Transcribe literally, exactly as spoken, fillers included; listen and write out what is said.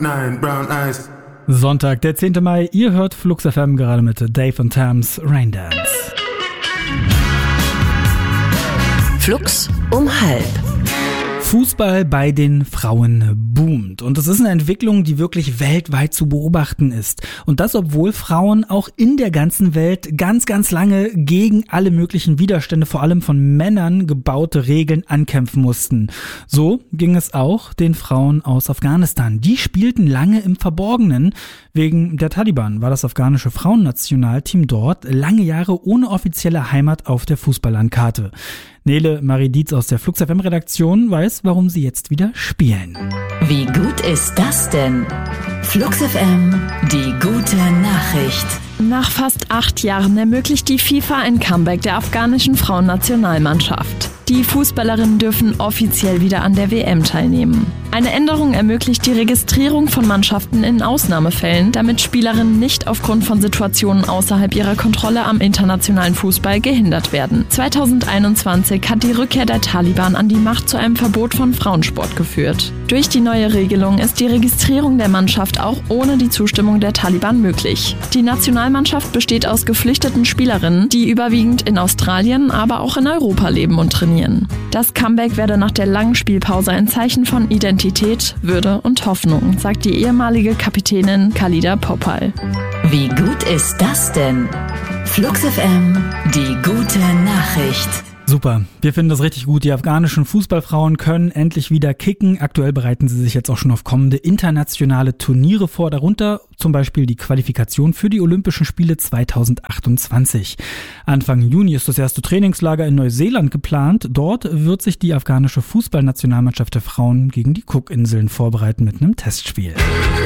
Nine brown eyes. Sonntag, der zehnte Mai. Ihr hört Flux F M gerade mit Dave und Tams Raindance. Flux um halb. Fußball bei den Frauen boomt. Und das ist eine Entwicklung, die wirklich weltweit zu beobachten ist. Und das, obwohl Frauen auch in der ganzen Welt ganz, ganz lange gegen alle möglichen Widerstände, vor allem von Männern gebaute Regeln ankämpfen mussten. So ging es auch den Frauen aus Afghanistan. Die spielten lange im Verborgenen. Wegen der Taliban war das afghanische Frauennationalteam dort lange Jahre ohne offizielle Heimat auf der Fußballlandkarte. Nele Marie Dietz aus der Flux F M-Redaktion weiß, warum sie jetzt wieder spielen. Wie gut ist das denn? Flux F M, die gute Nachricht. Nach fast acht Jahren ermöglicht die FIFA ein Comeback der afghanischen Frauennationalmannschaft. Die Fußballerinnen dürfen offiziell wieder an der W M teilnehmen. Eine Änderung ermöglicht die Registrierung von Mannschaften in Ausnahmefällen, damit Spielerinnen nicht aufgrund von Situationen außerhalb ihrer Kontrolle am internationalen Fußball gehindert werden. zweitausendeinundzwanzig hat die Rückkehr der Taliban an die Macht zu einem Verbot von Frauensport geführt. Durch die neue Regelung ist die Registrierung der Mannschaft auch ohne die Zustimmung der Taliban möglich. Die Nationalmannschaft besteht aus geflüchteten Spielerinnen, die überwiegend in Australien, aber auch in Europa leben und trainieren. Das Comeback werde nach der langen Spielpause ein Zeichen von Identität, Würde und Hoffnung, sagt die ehemalige Kapitänin Khalida Popal. Wie gut ist das denn? Flux F M, die gute Nachricht. Super, wir finden das richtig gut. Die afghanischen Fußballfrauen können endlich wieder kicken. Aktuell bereiten sie sich jetzt auch schon auf kommende internationale Turniere vor, darunter zum Beispiel die Qualifikation für die Olympischen Spiele zweitausendachtundzwanzig. Anfang Juni ist das erste Trainingslager in Neuseeland geplant. Dort wird sich die afghanische Fußballnationalmannschaft der Frauen gegen die Cookinseln vorbereiten mit einem Testspiel.